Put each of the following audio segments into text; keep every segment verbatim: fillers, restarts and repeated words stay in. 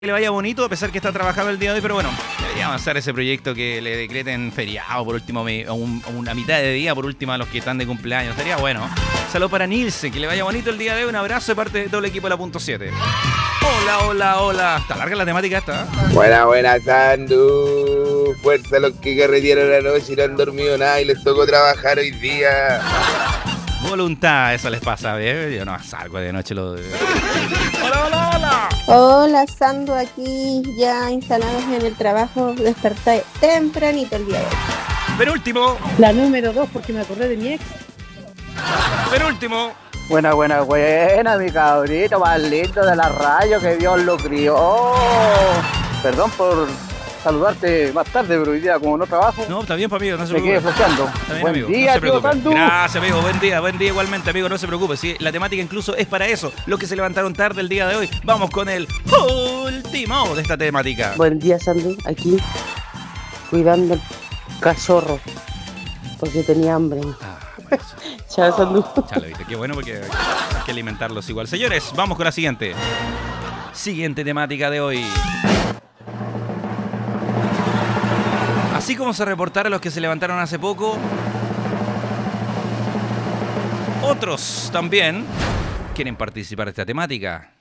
que le vaya bonito, a pesar que está trabajando el día de hoy, pero bueno, debería avanzar ese proyecto, que le decreten feriado por último, un, una mitad de día por último a los que están de cumpleaños. Sería bueno. Saludos para Nilce, que le vaya bonito el día de hoy. Un abrazo de parte de todo el equipo de la punto siete. Hola, hola, hola. Está larga la temática esta, ¿eh? Buena, buena, Sandu. Fuerza a los que carretearon la noche y no han dormido nada y les tocó trabajar hoy día. Voluntad, eso les pasa, ¿eh? Yo no salgo de noche. Lo... Hola, hola, hola. Hola, Sandu, aquí ya instalados en el trabajo. Desperté tempranito el día de hoy. Penúltimo. La número dos, porque me acordé de mi ex. Penúltimo. Buena, buena, buena, mi cabrito, más lindo de la radio, que Dios lo crió. Perdón por saludarte más tarde, pero hoy día como no trabajo. No, está bien, amigo, no se me preocupe. quedé flojeando. Está bien, buen amigo, día, no se tío preocupe. Sandu. Gracias, amigo, buen día, buen día igualmente, amigo, no se preocupe. Sí, la temática incluso es para eso, los que se levantaron tarde el día de hoy. Vamos con el último de esta temática. Buen día, Sandu, aquí cuidando el cachorro, porque tenía hambre. Ah, Chao, Sandu. Chale, viste, qué bueno porque hay que alimentarlos igual. Señores, vamos con la siguiente. Siguiente temática de hoy. Así como se reportaron los que se levantaron hace poco, otros también quieren participar de esta temática.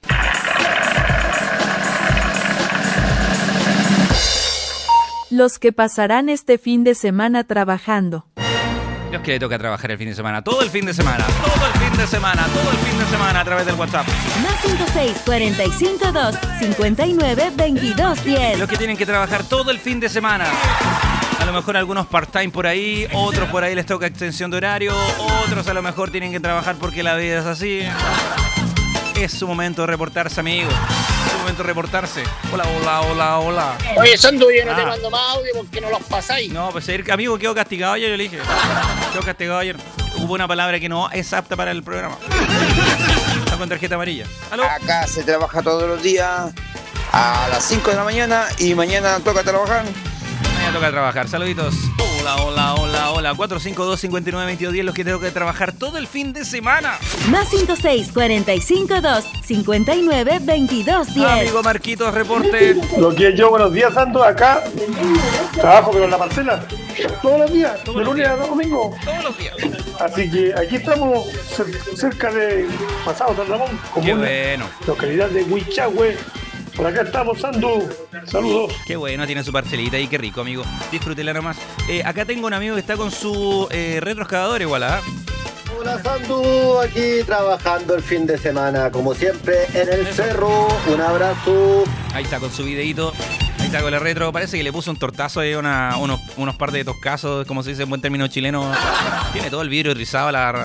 Los que pasarán este fin de semana trabajando. Los que le toca trabajar el fin de semana, todo el fin de semana, todo el fin de semana, todo el fin de semana a través del WhatsApp. Más cinco seis, cuarenta y cinco, dos, cincuenta y nueve, veintidós, diez. Los que tienen que trabajar todo el fin de semana. A lo mejor algunos part-time por ahí, otros por ahí les toca extensión de horario, otros a lo mejor tienen que trabajar porque la vida es así. Es su momento de reportarse, amigos. Es su momento de reportarse. Hola, hola, hola, hola. Oye, Sandu, yo no Ah. te mando más audio porque no los pasáis. No, pues el amigo quedó castigado ayer, yo le dije. Quedó castigado ayer. Hubo una palabra que no es apta para el programa. Está con tarjeta amarilla. ¿Aló? Acá se trabaja todos los días a las cinco de la mañana y mañana toca trabajar. Mañana toca trabajar. Saluditos. Hola, hola, hola, hola. cuatro cinco dos, cinco nueve, veintidós, diez. Los que tengo que trabajar todo el fin de semana. Más cinco seis, cuarenta y cinco, dos, cincuenta y nueve, veintidós, diez. Amigo Marquitos, reporte. Lo que yo, buenos días, Santo, acá trabajo pero en la parcela todos los días, Todos de los lunes días. a domingo. Todos los días. Así que aquí estamos cer- cerca de Pasado San Ramón, Qué comuna, bueno. localidad de Huichahue. Por acá estamos, Santo. Saludos. Qué bueno, tiene su parcelita y qué rico, amigo. Disfrútela nomás. Eh, acá tengo un amigo que está con su eh, retroexcavador igual, ¿ah? Hola, Sandu, aquí trabajando el fin de semana, como siempre, en el Eso. cerro. Un abrazo. Ahí está con su videíto. Ahí está con la retro. Parece que le puso un tortazo ahí, una, unos, unos par de toscazos, como se dice en buen término chileno. Tiene todo el vidrio rizado. La...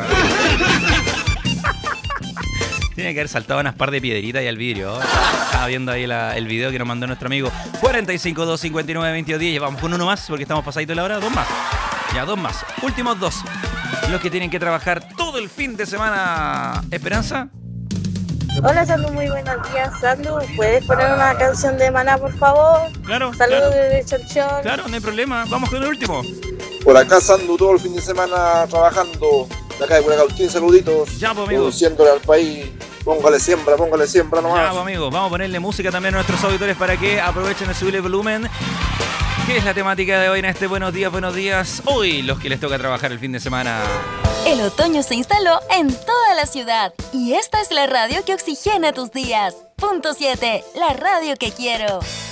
Tiene que haber saltado unas par de piedritas ahí al vidrio. Estaba viendo ahí la, el video que nos mandó nuestro amigo. cuarenta y cinco, dos, cincuenta y nueve, veintidós, diez. Vamos con uno más porque estamos pasadito de la hora. Dos más. Ya, dos más. Últimos dos. Los que tienen que trabajar todo el fin de semana. ¿Esperanza? Hola, Sandu, muy buenos días. Sandu, ¿puedes poner una canción de Maná, por favor? Claro. Saludos Claro, desde Chonchón. claro, no hay problema. Vamos con el último. Por acá Sandu todo el fin de semana trabajando. De acá de Curacautín, saluditos. Ya, pues, amigos. Produciéndole al país. Póngale siembra, póngale siembra Ya, nomás. pues, amigos, vamos a ponerle música también a nuestros auditores para que aprovechen de subir el volumen. ¿Qué es la temática de hoy en este Buenos Días, Buenos Días? Hoy, los que les toca trabajar el fin de semana. El otoño se instaló en toda la ciudad. Y esta es la radio que oxigena tus días. Punto siete, la radio que quiero.